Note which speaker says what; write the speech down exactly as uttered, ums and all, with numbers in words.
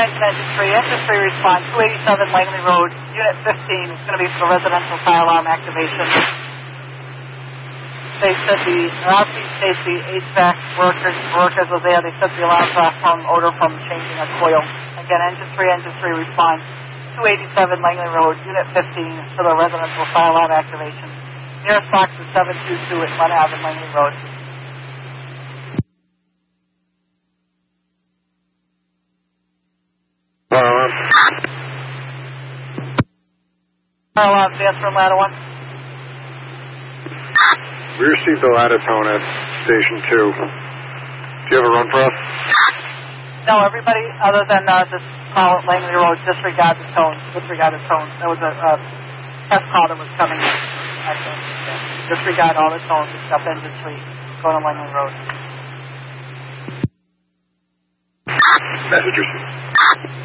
Speaker 1: Attention Engine three, Engine three respond, two eighty-seven Langley Road, Unit fifteen. It's going to be for residential fire alarm activation. They said the R C safety H V A C workers, workers were there. They said the alarms off from odor from changing a coil. Again, Engine three, Engine three respond, two eighty-seven Langley Road, Unit fifteen for the residential fire alarm activation. Nearest box is seven two two at Glen Avenue, Langley Road. Fire alarm, answer from ladder one.
Speaker 2: We received a ladder tone at station two. Do you have a run for us?
Speaker 1: No, everybody other than uh, this call at Langley Road, disregard the tone. Disregard the tone. That was a uh, test call that was coming in. I think. Disregard all the tones except Engine three going to Langley Road.
Speaker 2: Message received.